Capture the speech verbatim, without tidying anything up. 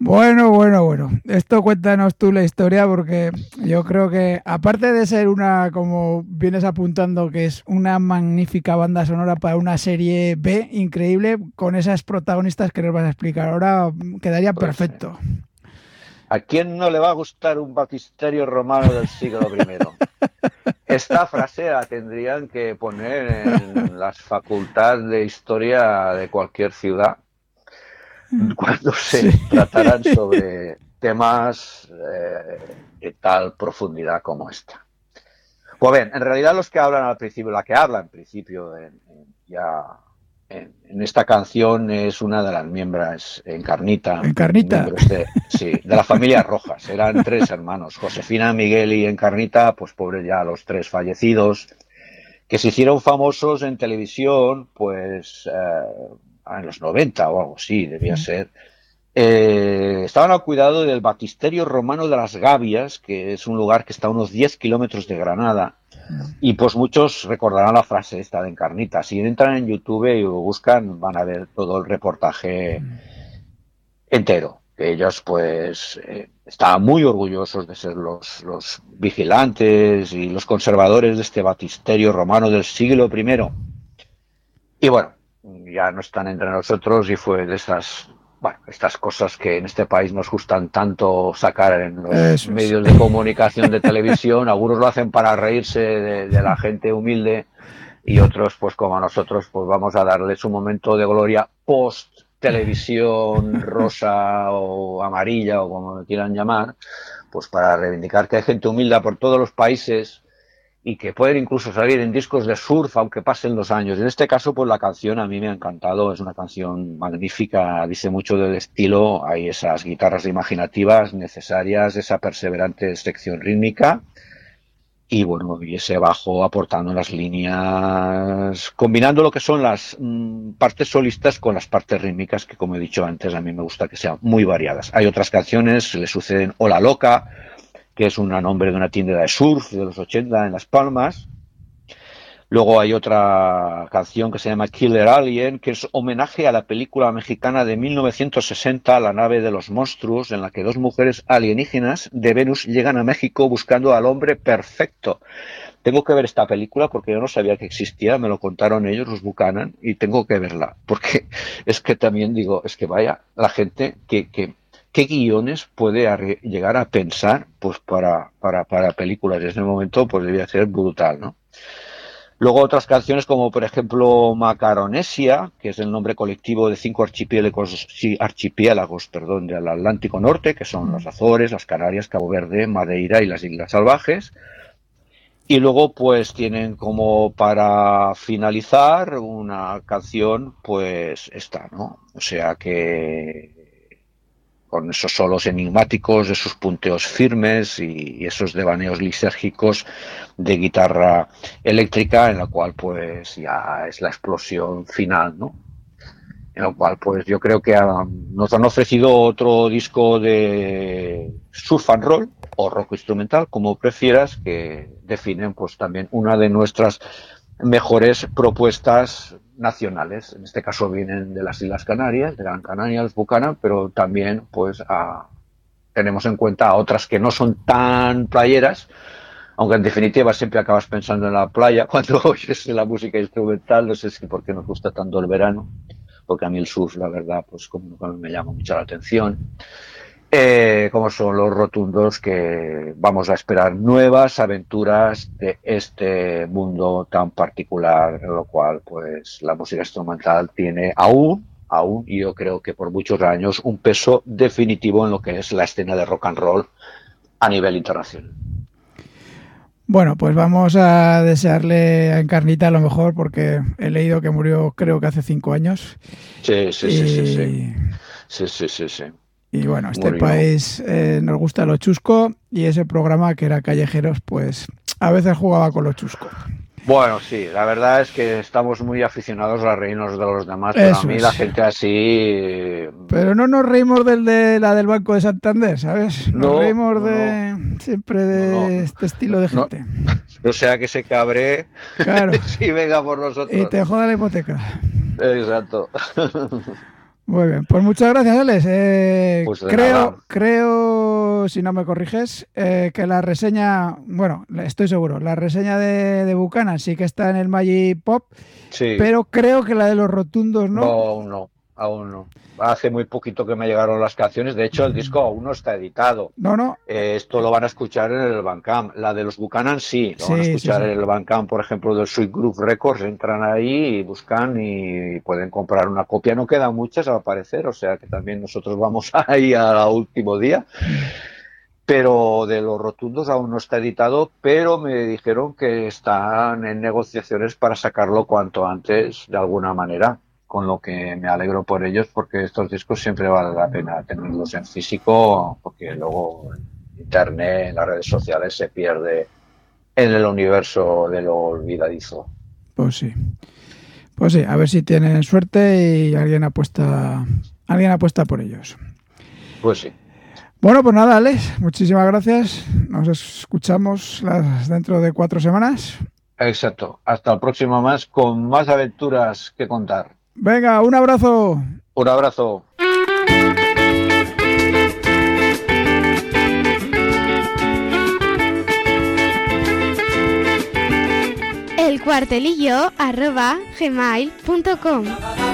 Bueno, bueno, bueno. Esto cuéntanos tú la historia porque yo creo que aparte de ser una, como vienes apuntando, que es una magnífica banda sonora para una serie B increíble, con esas protagonistas que nos vas a explicar ahora, quedaría Pues sí. perfecto. ¿A quién no le va a gustar un baptisterio romano del siglo primero? Esta frase la tendrían que poner en las facultades de historia de cualquier ciudad cuando Sí. se tratarán sobre temas eh, de tal profundidad como esta. Pues bien, en realidad los que hablan al principio, la que habla en principio en, en ya en, en, esta canción es una de las miembros Encarnita, Encarnita. miembros de, sí, de la familia Rojas. Eran tres hermanos, Josefina, Miguel y Encarnita, pues pobres ya los tres fallecidos, que se hicieron famosos en televisión, pues eh, en los noventa o algo así, debía ser. Eh, estaban al cuidado del Baptisterio Romano de las Gavias, que es un lugar que está a unos diez kilómetros de Granada. Y pues muchos recordarán la frase esta de Encarnita. Si entran en YouTube y lo buscan, van a ver todo el reportaje entero. Que ellos pues eh, estaban muy orgullosos de ser los, los vigilantes y los conservadores de este baptisterio romano del siglo primero. Y bueno, ya no están entre nosotros y fue de esas, bueno, estas cosas que en este país nos gustan tanto sacar en los Eso es. medios de comunicación de televisión. Algunos lo hacen para reírse de, de la gente humilde y otros, pues como a nosotros, pues vamos a darles un momento de gloria post televisión rosa o amarilla o como lo quieran llamar, pues para reivindicar que hay gente humilde por todos los países y que pueden incluso salir en discos de surf aunque pasen los años. En este caso, pues la canción a mí me ha encantado, es una canción magnífica, dice mucho del estilo, hay esas guitarras imaginativas necesarias, esa perseverante sección rítmica y bueno, y ese bajo aportando las líneas, combinando lo que son las mmm, partes solistas con las partes rítmicas que, como he dicho antes, a mí me gusta que sean muy variadas. Hay otras canciones, le suceden Hola Loca, que es un nombre de una tienda de surf de los ochenta en Las Palmas. Luego hay otra canción que se llama Killer Alien, que es homenaje a la película mexicana de mil novecientos sesenta, La nave de los monstruos, en la que dos mujeres alienígenas de Venus llegan a México buscando al hombre perfecto. Tengo que ver esta película porque yo no sabía que existía, me lo contaron ellos, los Buchanan, y tengo que verla, porque es que también digo, es que vaya, la gente que... que ¿qué guiones puede llegar a pensar pues para, para, para películas? Y en ese momento pues debía ser brutal, ¿no? Luego otras canciones como por ejemplo Macaronesia, que es el nombre colectivo de cinco archipiélagos, sí, archipiélagos perdón, del Atlántico Norte, que son las Azores, las Canarias, Cabo Verde, Madeira y las Islas Salvajes. Y luego pues tienen como para finalizar una canción pues esta, ¿no? O sea que con esos solos enigmáticos, esos punteos firmes y, y esos devaneos lisérgicos de guitarra eléctrica, en la cual pues ya es la explosión final, ¿no? En lo cual pues yo creo que um, nos han ofrecido otro disco de surf and roll o rock instrumental, como prefieras, que definen pues también una de nuestras mejores propuestas nacionales. En este caso vienen de las Islas Canarias, de Gran Canaria, los Buchanan, pero también pues a, tenemos en cuenta a otras que no son tan playeras, aunque en definitiva siempre acabas pensando en la playa cuando oyes la música instrumental. No sé si por qué nos gusta tanto el verano, porque a mí el surf, la verdad, pues como me llama mucho la atención. Eh, como son los Rotundos, que vamos a esperar nuevas aventuras de este mundo tan particular, en lo cual pues la música instrumental tiene aún, aún, y yo creo que por muchos años, un peso definitivo en lo que es la escena de rock and roll a nivel internacional. Bueno, pues vamos a desearle a Encarnita lo mejor porque he leído que murió creo que hace cinco años. Sí, sí, Y... sí, sí, sí. Sí, sí, sí, sí. Y bueno, este Murió. país eh, nos gusta lo chusco y ese programa que era Callejeros, pues a veces jugaba con lo chusco. Bueno, sí, la verdad es que estamos muy aficionados a reírnos de los demás, pero Eso a mí es. la gente así... Pero no nos reímos del de la del Banco de Santander, ¿sabes? Nos No, reímos no, de no, siempre de no, no, este estilo de no, gente. no sea que se cabre Claro. si venga por Y nosotros. te joda la hipoteca. Exacto. Muy bien, pues muchas gracias, Alex. Eh, Pues de creo, nada. creo, si no me corriges, eh, que la reseña, bueno, estoy seguro, la reseña de, de Buchanan sí que está en el Magic Pop, Sí, pero creo que la de los rotundos no, no. aún no, aún no. Hace muy poquito que me llegaron las canciones. De hecho, el disco aún no está editado. No, no. Eh, esto lo van a escuchar en el Bandcamp. La de los Buchanan sí, lo van a Sí, sí, escuchar sí. en el Bandcamp, por ejemplo, del Sweet Groove Records. Entran ahí y buscan y pueden comprar una copia. No quedan muchas al parecer, o sea que también nosotros vamos ahí al último día. Pero de los rotundos aún no está editado, pero me dijeron que están en negociaciones para sacarlo cuanto antes, de alguna manera, con lo que me alegro por ellos, porque estos discos siempre vale la pena tenerlos en físico, porque luego en internet, en las redes sociales, se pierde en el universo de lo olvidadizo. Pues sí. Pues sí, a ver si tienen suerte y alguien apuesta, alguien apuesta por ellos. Pues sí. Bueno, pues nada, Alex, muchísimas gracias. Nos escuchamos las, dentro de cuatro semanas. Exacto. Hasta el próximo más, con más aventuras que contar. Venga, un abrazo. Un abrazo. El cuartelillo arroba gmail punto com